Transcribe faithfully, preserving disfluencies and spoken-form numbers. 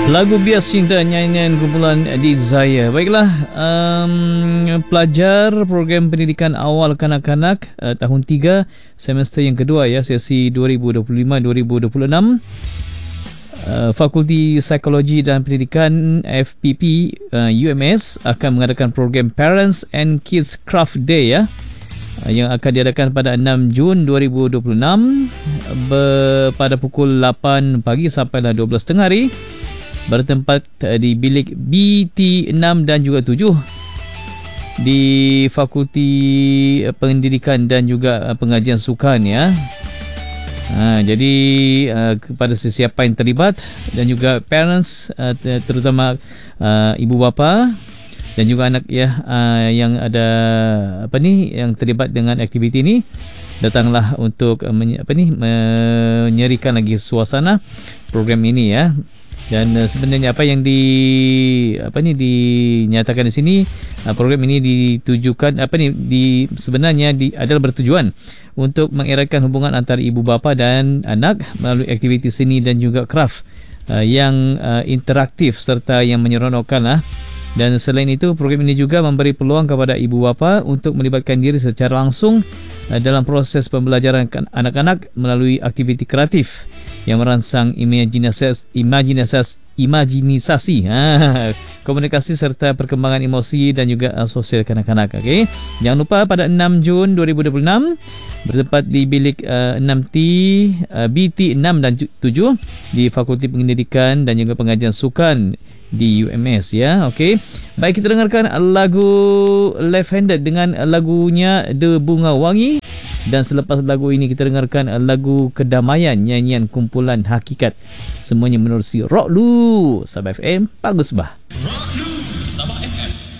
Lagu Bias Cinta, nyanyian kumpulan Desire. Baiklah, um, pelajar program pendidikan awal kanak-kanak uh, tahun tiga semester yang kedua ya, sesi dua ribu dua puluh lima dua ribu dua puluh enam, uh, Fakulti Psikologi dan Pendidikan F P P uh, U M S akan mengadakan program Parents and Kids Craft Day ya, uh, yang akan diadakan pada enam Jun dua ribu dua puluh enam ber, pada pukul lapan pagi sampai dua belas tengah hari, bertempat di bilik B T enam dan juga tujuh di Fakulti Pendidikan dan juga Pengajian Sukan ya. Ha, jadi uh, kepada sesiapa yang terlibat dan juga parents, uh, terutama uh, ibu bapa dan juga anak ya, uh, yang ada apa ni yang terlibat dengan aktiviti ini, datanglah untuk uh, menye, apa ni menyerikan lagi suasana program ini ya. Dan uh, sebenarnya apa yang di apa ni dinyatakan di sini, uh, program ini ditujukan apa ni di sebenarnya di adalah bertujuan untuk mengeratkan hubungan antara ibu bapa dan anak melalui aktiviti seni dan juga craft uh, yang uh, interaktif serta yang menyeronokkan lah. Dan selain itu, program ini juga memberi peluang kepada ibu bapa untuk melibatkan diri secara langsung uh, dalam proses pembelajaran anak-anak melalui aktiviti kreatif yang merangsang imajinasi, imajinasi, imajinisasi, ha, komunikasi serta perkembangan emosi dan juga uh, sosial kanak-kanak. Okay? Jangan lupa pada enam Jun dua ribu dua puluh enam bertempat di bilik uh, enam T uh, B T enam dan tujuh di Fakulti Pendidikan dan juga Pengajian Sukan di U M S ya. Okey. Baik, kita dengarkan lagu Left Handed dengan lagunya The Bunga Wangi. Dan selepas lagu ini kita dengarkan lagu Kedamaian, nyanyian kumpulan Hakikat. Semuanya menerusi Rock Lu Sabah F M, bagus bah. Rock Lu Sabah F M.